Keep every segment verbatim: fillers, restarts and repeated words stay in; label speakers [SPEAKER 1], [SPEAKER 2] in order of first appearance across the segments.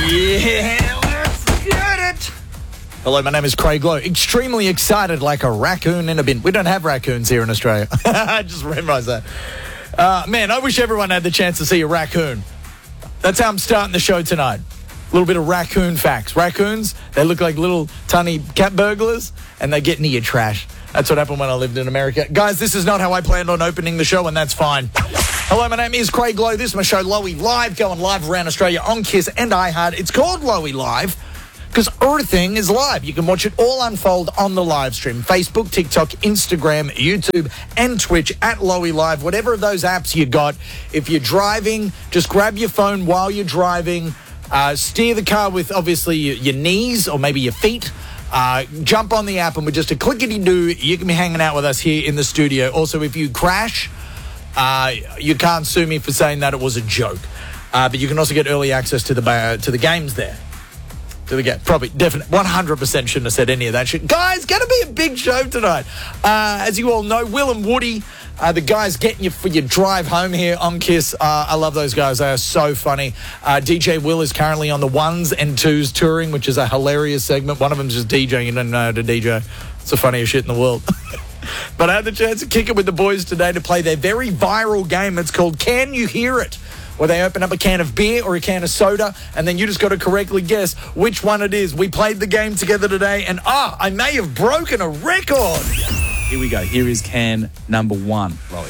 [SPEAKER 1] Yeah, let's get it. Hello, my name is Craig Lowe. Extremely excited like a raccoon in a bin. We don't have raccoons here in Australia. I just realised that. Uh, man, I wish everyone had the chance to see a raccoon. That's how I'm starting the show tonight. A little bit of raccoon facts. Raccoons, they look like little tiny cat burglars, and they get into your trash. That's what happened when I lived in America. Guys, this is not how I planned on opening the show, and that's fine. Hello, my name is Craig Lowe. This is my show, Lowy Live, going live around Australia on Kiss and iHeart. It's called Lowy Live because everything is live. You can watch it all unfold on the live stream. Facebook, TikTok, Instagram, YouTube, and Twitch at Lowy Live. Whatever of those apps you got. If you're driving, just grab your phone while you're driving. Uh, steer the car with, obviously, your, your knees or maybe your feet. Uh, jump on the app and with just a clickety-doo, you can be hanging out with us here in the studio. Also, if you crash, uh, you can't sue me for saying that it was a joke. Uh, but you can also get early access to the uh, to the games there. To the game. Probably, definitely, one hundred percent shouldn't have said any of that shit. Guys, going to be a big show tonight. Uh, as you all know, Will and Woody, uh, the guys getting you for your drive home here on Kiss. Uh, I love those guys. They are so funny. Uh, D J Will is currently on the ones and twos touring, which is a hilarious segment. One of them's just DJing. You don't know how to D J. It's the funniest shit in the world. But I had the chance to kick it with the boys today to play their very viral game. It's called Can You Hear It? Where they open up a can of beer or a can of soda, and then you just got to correctly guess which one it is. We played the game together today, and ah, I may have broken a record.
[SPEAKER 2] Here we go. Here is can number one, Lowy.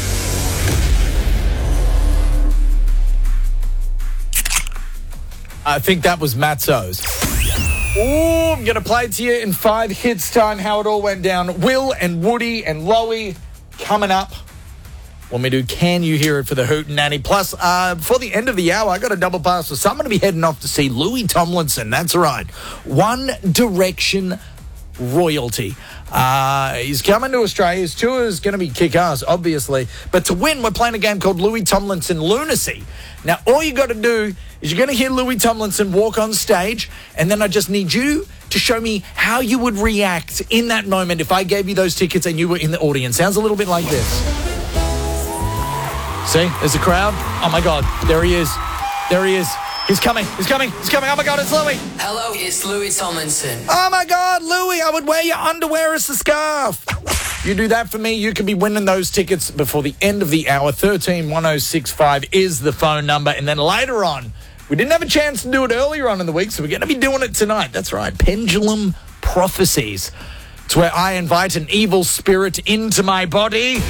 [SPEAKER 1] I think that was Matzo's. Oh, I'm going to play it to you in five hits time how it all went down. Will and Woody and Lowy coming up when we do Can You Hear It for the Hootenanny. Plus, uh, before the end of the hour, I got a double pass for someone to be heading off to see Louis Tomlinson. That's right. One Direction royalty. Uh, he's coming to Australia. His tour is going to be kick-ass, obviously. But to win, we're playing a game called Louis Tomlinson Lunacy. Now, all you got to do is you're going to hear Louis Tomlinson walk on stage, and then I just need you to show me how you would react in that moment if I gave you those tickets and you were in the audience. Sounds a little bit like this. See, there's a crowd. Oh, my God. There he is. There he is. He's coming. He's coming. He's coming. Oh, my God, it's Louis.
[SPEAKER 3] Hello, it's Louis Tomlinson.
[SPEAKER 1] Oh, my God, Louis, I would wear your underwear as a scarf. You do that for me, you could be winning those tickets before the end of the hour. thirteen one oh six five is the phone number. And then later on, we didn't have a chance to do it earlier on in the week, so we're going to be doing it tonight. That's right, Pendulum Prophecies. It's where I invite an evil spirit into my body.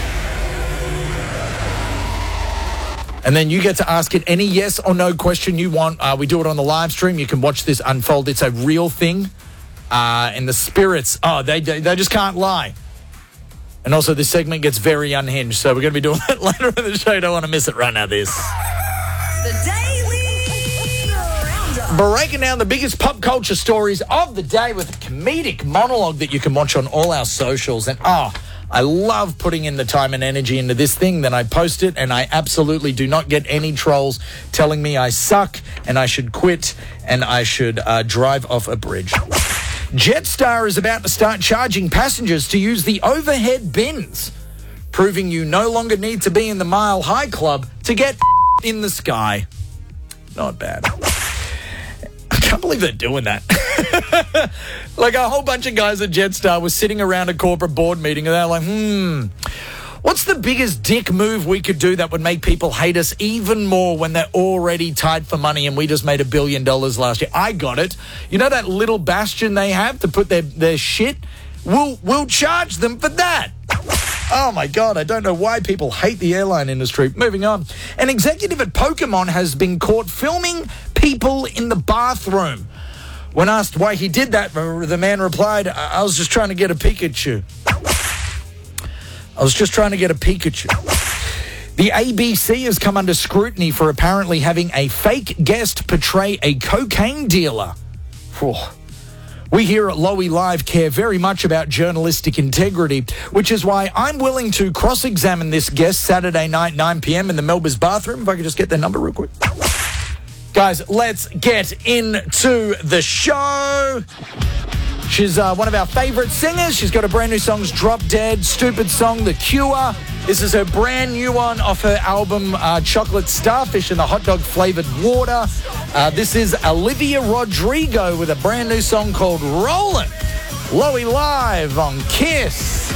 [SPEAKER 1] And then you get to ask it any yes or no question you want. Uh, we do it on the live stream. You can watch this unfold. It's a real thing. Uh, and the spirits, oh, they, they they just can't lie. And also, this segment gets very unhinged. So we're going to be doing that later in the show. You don't want to miss it right now, this.
[SPEAKER 4] The Daily Roundup.
[SPEAKER 1] Breaking down the biggest pop culture stories of the day with a comedic monologue that you can watch on all our socials. And, oh, I love putting in the time and energy into this thing. Then I post it, and I absolutely do not get any trolls telling me I suck and I should quit and I should uh, drive off a bridge. Jetstar is about to start charging passengers to use the overhead bins, proving you no longer need to be in the Mile High Club to get in the sky. Not bad. I can't believe they're doing that. Like a whole bunch of guys at Jetstar were sitting around a corporate board meeting and they're like, hmm, what's the biggest dick move we could do that would make people hate us even more when they're already tight for money and we just made a billion dollars last year? I got it. You know that little bastion they have to put their, their shit? We'll, we'll charge them for that. Oh, my God, I don't know why people hate the airline industry. Moving on. An executive at Pokemon has been caught filming people in the bathroom. When asked why he did that, the man replied, I was just trying to get a Pikachu. I was just trying to get a Pikachu. The A B C has come under scrutiny for apparently having a fake guest portray a cocaine dealer. Oh. We here at Lowy Live care very much about journalistic integrity, which is why I'm willing to cross-examine this guest Saturday night, nine p.m. in the Melba's bathroom. If I could just get their number real quick. Guys, let's get into the show. She's uh, one of our favourite singers. She's got a brand new song, Drop Dead, Stupid Song, The Cure. This is her brand new one off her album, uh, Chocolate Starfish and the Hot Dog Flavoured Water. Uh, this is Olivia Rodrigo with a brand new song called Rollin'. Loey live on Kiss.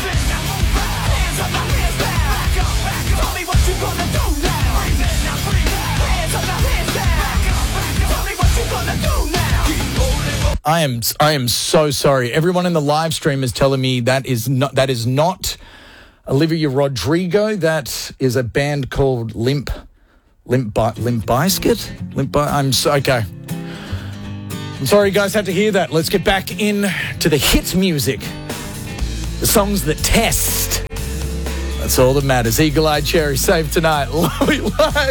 [SPEAKER 1] I am I am so sorry. Everyone in the live stream is telling me that is not that is not Olivia Rodrigo. That is a band called Limp Limp Bi- Limp Bizkit. Limp Bi- I'm so okay. I'm sorry you guys had to hear that. Let's get back in to the hit music. The songs that test. That's all that matters. Eagle Eye Cherry, save tonight. Loey Live.